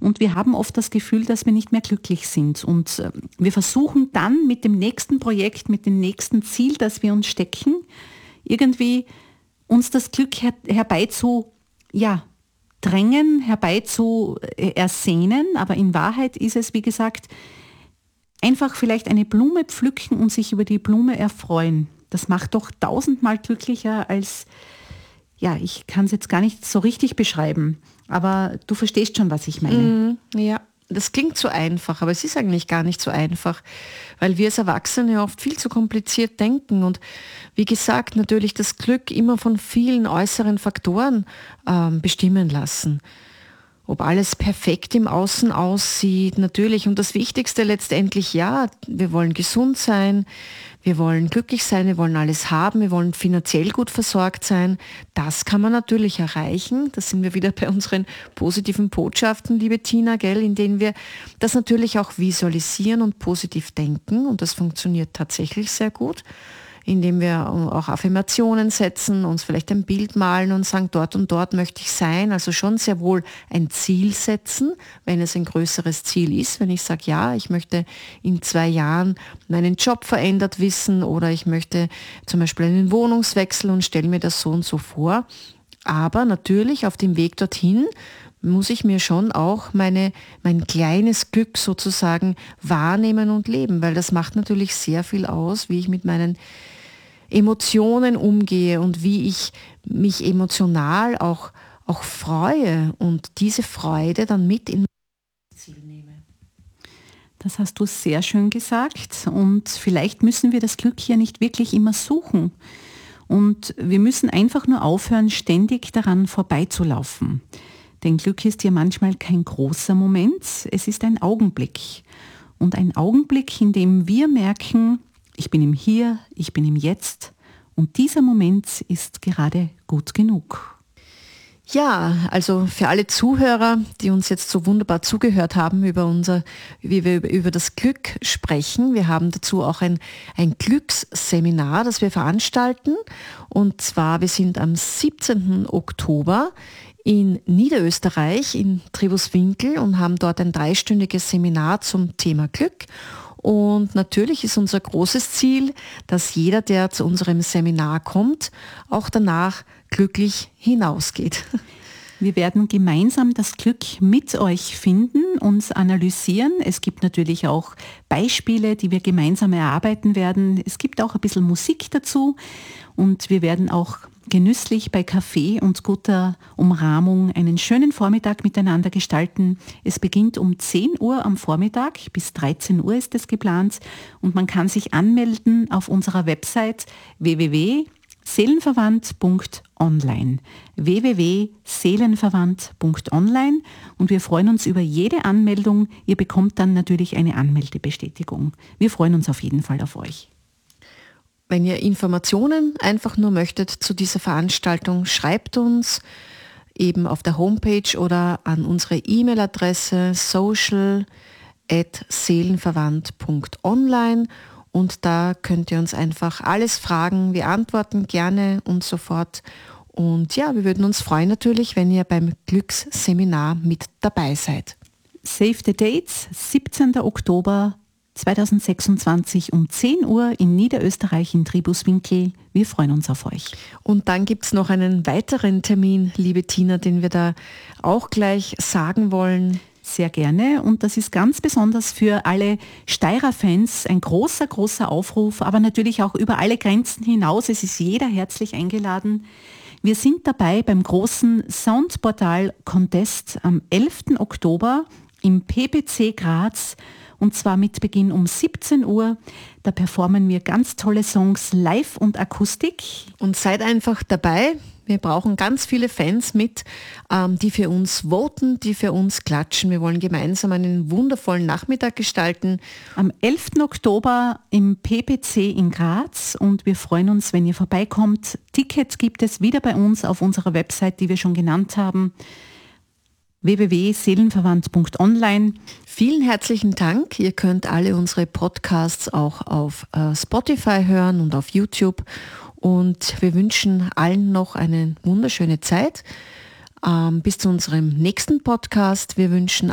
und wir haben oft das Gefühl, dass wir nicht mehr glücklich sind. Und wir versuchen dann mit dem nächsten Projekt, mit dem nächsten Ziel, das wir uns stecken, irgendwie uns das Glück drängen, herbei zu ersehnen. Aber in Wahrheit ist es, wie gesagt, einfach vielleicht eine Blume pflücken und sich über die Blume erfreuen. Das macht doch tausendmal glücklicher als, ich kann es jetzt gar nicht so richtig beschreiben, aber du verstehst schon, was ich meine. Ja, das klingt so einfach, aber es ist eigentlich gar nicht so einfach, weil wir als Erwachsene oft viel zu kompliziert denken und wie gesagt, natürlich das Glück immer von vielen äußeren Faktoren bestimmen lassen. Ob alles perfekt im Außen aussieht, natürlich. Und das Wichtigste letztendlich, wir wollen gesund sein, wir wollen glücklich sein, wir wollen alles haben, wir wollen finanziell gut versorgt sein. Das kann man natürlich erreichen. Da sind wir wieder bei unseren positiven Botschaften, liebe Tina, gell, in denen wir das natürlich auch visualisieren und positiv denken. Und das funktioniert tatsächlich sehr gut, indem wir auch Affirmationen setzen, uns vielleicht ein Bild malen und sagen, dort und dort möchte ich sein. Also schon sehr wohl ein Ziel setzen, wenn es ein größeres Ziel ist. Wenn ich sage, ich möchte in 2 Jahren meinen Job verändert wissen oder ich möchte zum Beispiel einen Wohnungswechsel und stelle mir das so und so vor. Aber natürlich auf dem Weg dorthin muss ich mir schon auch mein kleines Glück sozusagen wahrnehmen und leben, weil das macht natürlich sehr viel aus, wie ich mit meinen Emotionen umgehe und wie ich mich emotional auch freue und diese Freude dann mit in mein Ziel nehme. Das hast du sehr schön gesagt und vielleicht müssen wir das Glück ja nicht wirklich immer suchen und wir müssen einfach nur aufhören, ständig daran vorbeizulaufen. Denn Glück ist ja manchmal kein großer Moment, es ist ein Augenblick. Und ein Augenblick, in dem wir merken, ich bin im Hier, ich bin im Jetzt und dieser Moment ist gerade gut genug. Ja, also für alle Zuhörer, die uns jetzt so wunderbar zugehört haben, wie wir über das Glück sprechen. Wir haben dazu auch ein Glücksseminar, das wir veranstalten. Und zwar, wir sind am 17. Oktober in Niederösterreich, in Tribuswinkel und haben dort ein 3-stündiges Seminar zum Thema Glück. Und natürlich ist unser großes Ziel, dass jeder, der zu unserem Seminar kommt, auch danach glücklich hinausgeht. Wir werden gemeinsam das Glück mit euch finden, uns analysieren. Es gibt natürlich auch Beispiele, die wir gemeinsam erarbeiten werden. Es gibt auch ein bisschen Musik dazu und wir werden auch genüsslich bei Kaffee und guter Umrahmung einen schönen Vormittag miteinander gestalten. Es beginnt um 10 Uhr am Vormittag, bis 13 Uhr ist es geplant und man kann sich anmelden auf unserer Website www.seelenverwandt.online www.seelenverwandt.online und wir freuen uns über jede Anmeldung. Ihr bekommt dann natürlich eine Anmeldebestätigung. Wir freuen uns auf jeden Fall auf euch. Wenn ihr Informationen einfach nur möchtet zu dieser Veranstaltung, schreibt uns eben auf der Homepage oder an unsere E-Mail-Adresse social@seelenverwandt.online und da könnt ihr uns einfach alles fragen. Wir antworten gerne und sofort. Und wir würden uns freuen natürlich, wenn ihr beim Glücksseminar mit dabei seid. Save the dates, 17. Oktober 2026 um 10 Uhr in Niederösterreich in Tribuswinkel. Wir freuen uns auf euch. Und dann gibt es noch einen weiteren Termin, liebe Tina, den wir da auch gleich sagen wollen. Sehr gerne und das ist ganz besonders für alle Steirer-Fans ein großer, großer Aufruf, aber natürlich auch über alle Grenzen hinaus. Es ist jeder herzlich eingeladen. Wir sind dabei beim großen Soundportal Contest am 11. Oktober im PPC Graz. Und zwar mit Beginn um 17 Uhr. Da performen wir ganz tolle Songs live und Akustik. Und seid einfach dabei. Wir brauchen ganz viele Fans mit, die für uns voten, die für uns klatschen. Wir wollen gemeinsam einen wundervollen Nachmittag gestalten. Am 11. Oktober im PPC in Graz und wir freuen uns, wenn ihr vorbeikommt. Tickets gibt es wieder bei uns auf unserer Website, die wir schon genannt haben. www.seelenverwandt.online. Vielen herzlichen Dank. Ihr könnt alle unsere Podcasts auch auf Spotify hören und auf YouTube. Und wir wünschen allen noch eine wunderschöne Zeit. Bis zu unserem nächsten Podcast. Wir wünschen